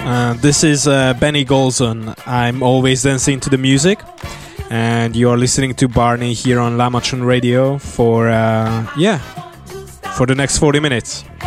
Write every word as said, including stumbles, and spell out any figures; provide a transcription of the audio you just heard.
Uh, this is uh, Benny Golson. I'm always dancing to the music, and you are listening to Barney here on La Machun Radio for uh, yeah, for the next forty minutes.